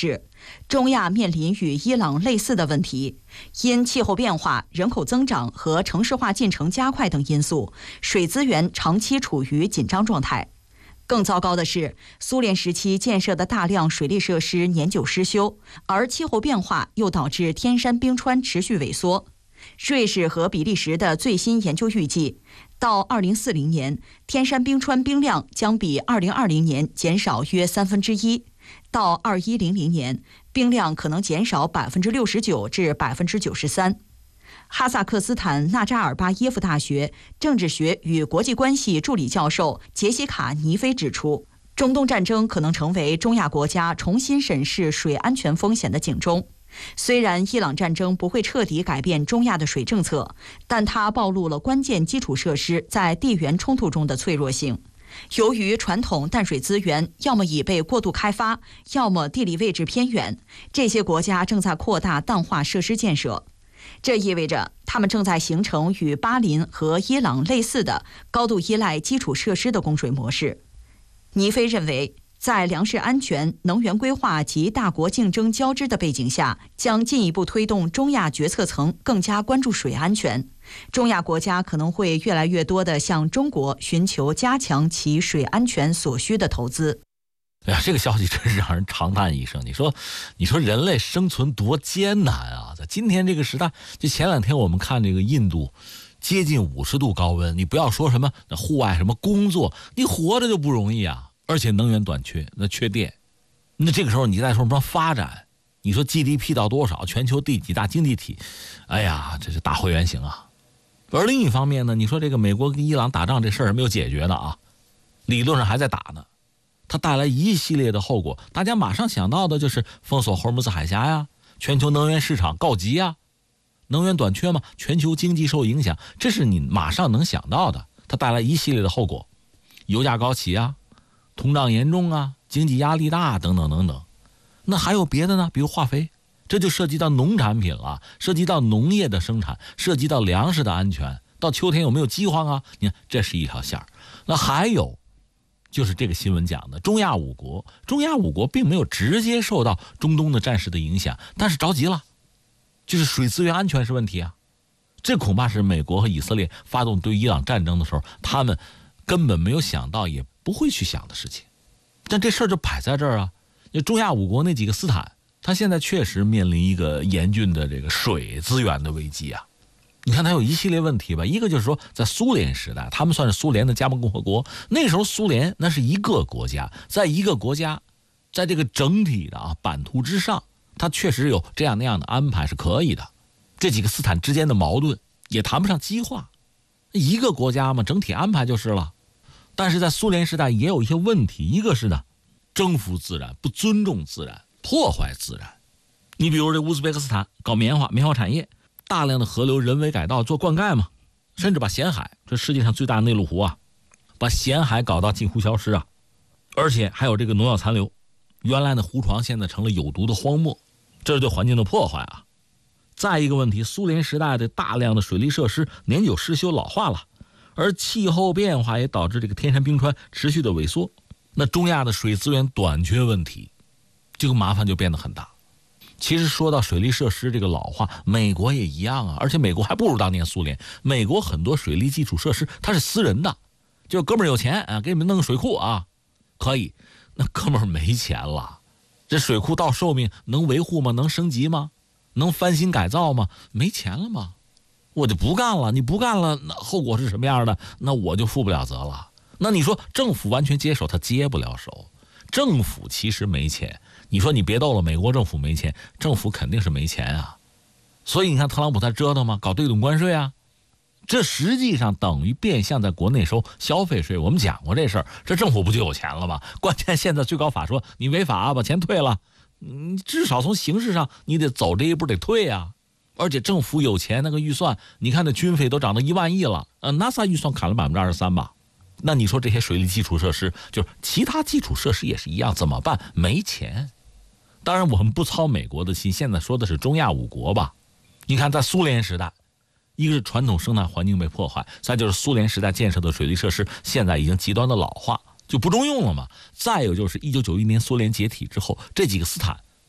示，中亚面临与伊朗类似的问题，因气候变化、人口增长和城市化进程加快等因素，水资源长期处于紧张状态。更糟糕的是，苏联时期建设的大量水利设施年久失修，而气候变化又导致天山冰川持续萎缩。瑞士和比利时的最新研究预计，到2040年，天山冰川冰量将比2020年减少约1/3，到2100年，冰量可能减少69%至93%。哈萨克斯坦纳扎尔巴耶夫大学政治学与国际关系助理教授杰西卡·尼菲指出，中东战争可能成为中亚国家重新审视水安全风险的警钟。虽然伊朗战争不会彻底改变中亚的水政策，但它暴露了关键基础设施在地缘冲突中的脆弱性。由于传统淡水资源要么已被过度开发，要么地理位置偏远，这些国家正在扩大淡化设施建设。这意味着他们正在形成与巴林和伊朗类似的高度依赖基础设施的供水模式。尼菲认为，在粮食安全、能源规划及大国竞争交织的背景下，将进一步推动中亚决策层更加关注水安全。中亚国家可能会越来越多地向中国寻求加强其水安全所需的投资。 哎呀，这个消息真是让人长叹一声。你说人类生存多艰难啊！在今天这个时代，就前2天我们看这个印度接近50度高温，你不要说什么户外什么工作，你活着就不容易啊！而且能源短缺，那缺电，那这个时候你再说什么发展，你说 GDP 到多少，全球第几大经济体，哎呀，这是大回原形啊！而另一方面呢，你说这个美国跟伊朗打仗这事儿没有解决呢啊，理论上还在打呢。它带来一系列的后果，大家马上想到的就是封锁霍尔木兹海峡呀，全球能源市场告急呀，能源短缺嘛，全球经济受影响，这是你马上能想到的。它带来一系列的后果，油价高企啊，通胀严重啊，经济压力大等等等等。那还有别的呢？比如化肥，这就涉及到农产品了，涉及到农业的生产，涉及到粮食的安全，到秋天有没有饥荒啊？你看，这是一条线儿。那还有就是这个新闻讲的中亚五国并没有直接受到中东的战事的影响，但是着急了，就是水资源安全是问题啊。这恐怕是美国和以色列发动对伊朗战争的时候，他们根本没有想到，也不会去想的事情。但这事儿就摆在这儿啊。中亚五国那几个斯坦，他现在确实面临一个严峻的这个水资源的危机啊。你看它有一系列问题吧，一个就是说在苏联时代，他们算是苏联的加盟共和国，那时候苏联那是一个国家，在一个国家，在这个整体的版图之上，它确实有这样那样的安排是可以的。这几个斯坦之间的矛盾也谈不上激化，一个国家嘛，整体安排就是了。但是在苏联时代也有一些问题，一个是呢，征服自然，不尊重自然，破坏自然。你比如这乌兹别克斯坦搞棉花产业，大量的河流人为改道做灌溉嘛，甚至把咸海，这世界上最大的内陆湖啊，把咸海搞到近乎消失啊，而且还有这个农药残留，原来的湖床现在成了有毒的荒漠，这是对环境的破坏啊。再一个问题，苏联时代的大量的水利设施年久失修老化了，而气候变化也导致这个天山冰川持续的萎缩，那中亚的水资源短缺问题，这个麻烦就变得很大。其实说到水利设施这个老化，美国也一样啊，而且美国还不如当年苏联。美国很多水利基础设施它是私人的，就哥们儿有钱啊，给你们弄个水库啊，可以。那哥们儿没钱了，这水库到寿命能维护吗？能升级吗？能翻新改造吗？没钱了吗？我就不干了。你不干了，那后果是什么样的？那我就负不了责了。那你说政府完全接手，他接不了手。政府其实没钱，你说你别逗了，美国政府没钱，政府肯定是没钱啊。所以你看特朗普在折腾嘛，搞对等关税啊，这实际上等于变相在国内收消费税。我们讲过这事儿，这政府不就有钱了吗？关键现在最高法说你违法把钱退了，至少从形式上你得走这一步，得退啊。而且政府有钱，那个预算，你看那军费都涨到1万亿了，NASA 预算砍了23%吧。那你说这些水利基础设施，就是其他基础设施也是一样，怎么办？没钱。当然我们不操美国的心，现在说的是中亚五国吧。你看在苏联时代，一个是传统生态环境被破坏，再就是苏联时代建设的水利设施现在已经极端的老化，就不中用了嘛。再有就是1991年苏联解体之后，这几个斯坦